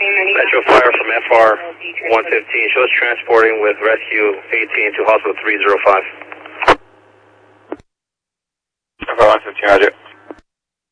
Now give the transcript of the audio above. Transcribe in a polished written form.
Metro Fire from FR 115 shows transporting with rescue 18 to hospital 305. FR 115, roger.